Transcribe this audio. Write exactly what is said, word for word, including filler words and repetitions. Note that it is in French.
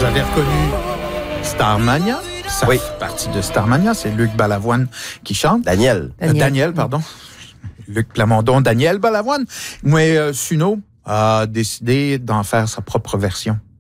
vous avez reconnu Starmania. Ça Oui. fait partie de Starmania. C'est Luc Balavoine qui chante. Daniel. Euh, Daniel, Daniel pardon. Luc Plamondon, Daniel Balavoine. Mais euh, Suno a décidé d'en faire sa propre version.